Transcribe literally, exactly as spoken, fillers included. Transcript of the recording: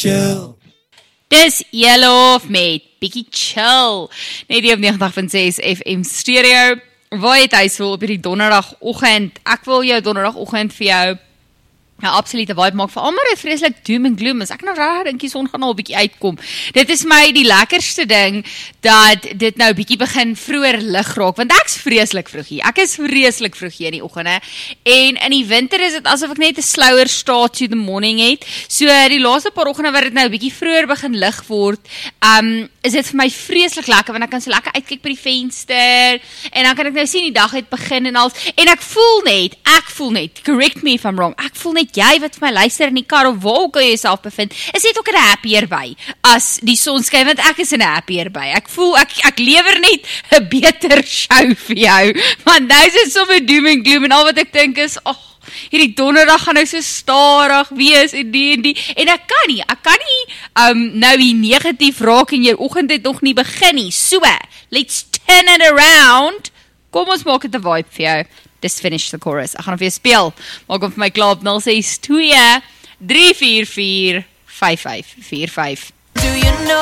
chill. Dis Yellow met Bietjie Chill. Net hier op negentig punt ses F M stereo. Waar het hy so op hierdie donderdagoggend? Ek wil jou donderdagoggend vir jou 'n absolute vibe maak vir almal 'n vreeslik doom en gloom. As ek nou reg dink die son gaan al 'n bietjie uitkom. Dit is my die lekkerste ding dat dit nou bietjie begin vroeër lig raak, want ek's vreeslik vroeg hier. Ek is vreeslik vroeg hier in die oggende. En in die winter is dit asof ek net 'n slower start to the morning het. So die laaste paar oggende wat dit nou bietjie vroeër begin lig word, um is dit vir my vreeslik lekker want ek kan so lekker uitkyk by die venster en dan kan ek nou sien die dag het begin en al. En ek voel net, ek voel net, correct me if I'm wrong. Ek voel net jy wat vir my luister in die kar of waar ook al jy jouself bevind, is net ook 'n happier by as die son skyn, want ek is in 'n happier by. Ek voel, ek, ek lewer net 'n beter show vir jou, want nou is dit sommer doom en gloom en al wat ek dink is, ag, oh, hierdie donderdag gaan nou so stadig wees en die en die, en ek kan nie, ek kan nie um, nou hier negatief raak en jou oggend het nog nie begin nie, so, let's turn it around, kom ons maak het 'n vibe vir jou. Dis finish the chorus. Ek gaan vir jou speel. Maak hom vir my klaar op nul ses twee drie vier vier vyf vyf vier vyf.